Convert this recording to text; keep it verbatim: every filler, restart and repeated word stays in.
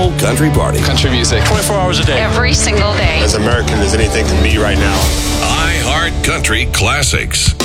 National Country Party. Country music. twenty-four hours a day. Every single day. As American as anything can be right now. iHeart Country Classics.